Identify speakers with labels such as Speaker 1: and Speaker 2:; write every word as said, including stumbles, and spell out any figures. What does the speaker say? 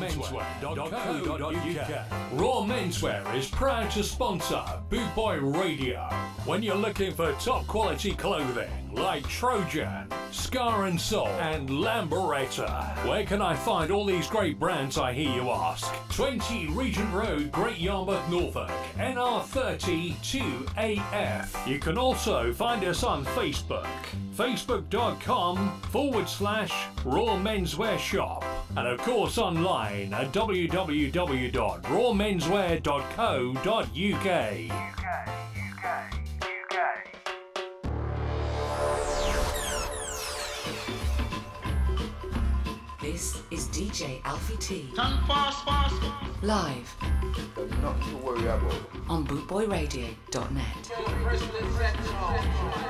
Speaker 1: menswear dot co dot uk. Raw Menswear is proud to sponsor Boot Boy Radio. When you're looking for top quality clothing like Trojan, Scar and Soul and Lamberetta, where can I find all these great brands, I hear you ask? twenty Regent Road, Great Yarmouth, Norfolk, N R thirty two A F. You can also find us on Facebook, facebook.com forward slash Raw Menswear Shop. And of course online at w w w dot raw menswear dot co dot uk.
Speaker 2: This is D J Alfie T.
Speaker 3: Turn fast, fast.
Speaker 2: Live.
Speaker 4: Nothing to worry about.
Speaker 2: On boot boy radio dot net.